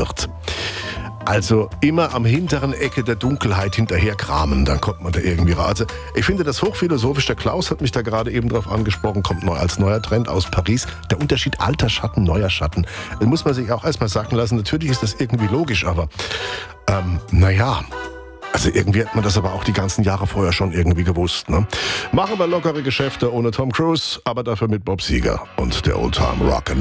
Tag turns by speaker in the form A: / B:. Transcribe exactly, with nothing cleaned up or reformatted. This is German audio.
A: wird. Also immer am hinteren Ecke der Dunkelheit hinterher kramen, dann kommt man da irgendwie raus. Also ich finde das hochphilosophisch. Der Klaus hat mich da gerade eben drauf angesprochen, kommt neu als neuer Trend aus Paris. Der Unterschied alter Schatten, neuer Schatten. Das muss man sich auch erstmal sagen lassen. Natürlich ist das irgendwie logisch, aber ähm, naja... Also irgendwie hat man das aber auch die ganzen Jahre vorher schon irgendwie gewusst. Ne? Machen wir lockere Geschäfte ohne Tom Cruise, aber dafür mit Bob Seger und der Oldtime Rock'n'Roll.